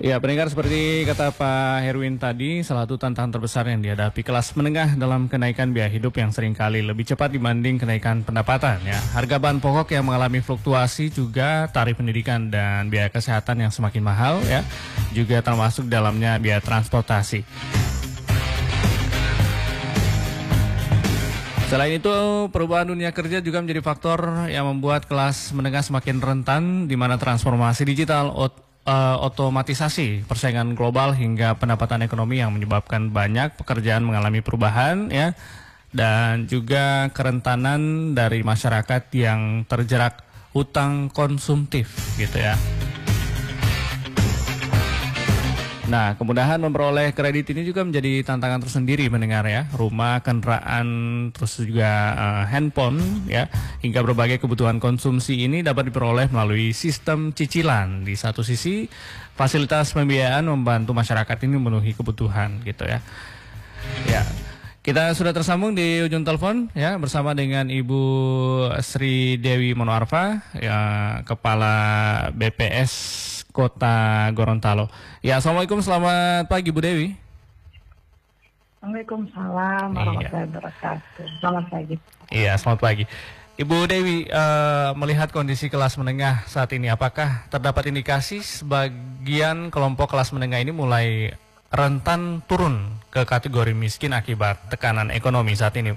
Ya, pendengar, seperti kata Pak Herwin tadi, salah satu tantangan terbesar yang dihadapi kelas menengah dalam kenaikan biaya hidup yang seringkali lebih cepat dibanding kenaikan pendapatan. Ya, harga bahan pokok yang mengalami fluktuasi, juga tarif pendidikan dan biaya kesehatan yang semakin mahal, ya, juga termasuk dalamnya biaya transportasi. Selain itu, perubahan dunia kerja juga menjadi faktor yang membuat kelas menengah semakin rentan, di mana transformasi digital, otomatisasi, persaingan global hingga pendapatan ekonomi yang menyebabkan banyak pekerjaan mengalami perubahan, ya, dan juga kerentanan dari masyarakat yang terjerat hutang konsumtif, gitu ya. Nah, kemudahan memperoleh kredit ini juga menjadi tantangan tersendiri, mendengar ya. Rumah, kendaraan, terus juga handphone, ya, hingga berbagai kebutuhan konsumsi ini dapat diperoleh melalui sistem cicilan. Di satu sisi, fasilitas pembiayaan membantu masyarakat ini memenuhi kebutuhan, gitu ya. Ya, kita sudah tersambung di ujung telepon, ya, bersama dengan Ibu Sri Dewi Monoarfa, ya, Kepala BPS Kota Gorontalo. Ya, Assalamualaikum, selamat pagi Bu Dewi. Waalaikumsalam warahmatullahi wabarakatuh. Selamat pagi. Iya, selamat pagi. Ibu Dewi, melihat kondisi kelas menengah saat ini, apakah terdapat indikasi sebagian kelompok kelas menengah ini mulai rentan turun ke kategori miskin akibat tekanan ekonomi saat ini?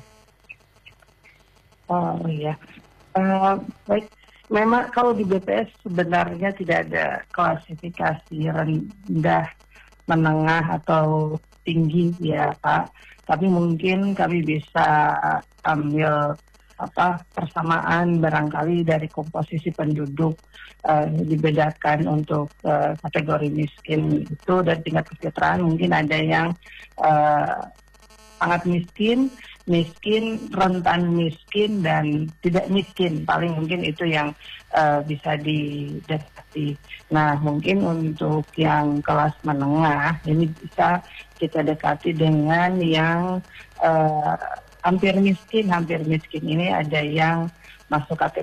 Oh iya, baik. Memang kalau di BPS sebenarnya tidak ada klasifikasi rendah, menengah atau tinggi ya Pak. Tapi mungkin kami bisa ambil persamaan barangkali dari komposisi penduduk, dibedakan untuk kategori miskin itu dan tingkat kesejahteraan. Mungkin ada yang sangat miskin, rentan miskin, dan tidak miskin. Paling mungkin itu yang bisa didekati. Nah, mungkin untuk yang kelas menengah, ini bisa kita dekati dengan yang hampir miskin. Hampir miskin ini ada yang masuk kategori